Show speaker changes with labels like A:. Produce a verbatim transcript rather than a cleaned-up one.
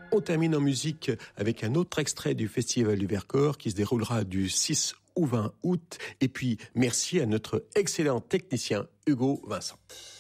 A: On termine en musique avec un autre extrait du Festival du Vercors qui se déroulera du six au vingt août. Et puis, merci à notre excellent technicien Hugo Vincent.